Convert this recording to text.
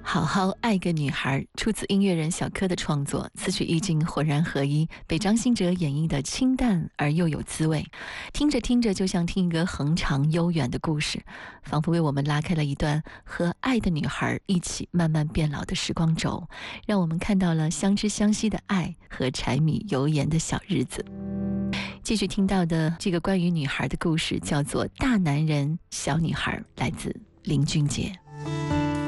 好好爱个女孩出自音乐人小柯的创作，词曲意境浑然合一，被张信哲演绎的清淡而又有滋味。听着听着，就像听一个恒长悠远的故事，仿佛为我们拉开了一段和爱的女孩一起慢慢变老的时光轴，让我们看到了相知相惜的爱和柴米油盐的小日子。继续听到的这个关于女孩的故事叫做《大男人小女孩》，来自林俊杰。